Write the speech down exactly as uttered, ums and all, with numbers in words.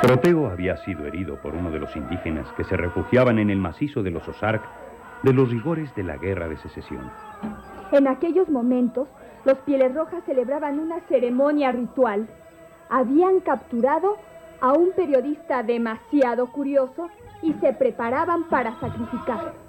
Proteo había sido herido por uno de los indígenas que se refugiaban en el macizo de los Ozark de los rigores de la Guerra de Secesión. En aquellos momentos, los Pieles Rojas celebraban una ceremonia ritual. Habían capturado a un periodista demasiado curioso y se preparaban para sacrificar.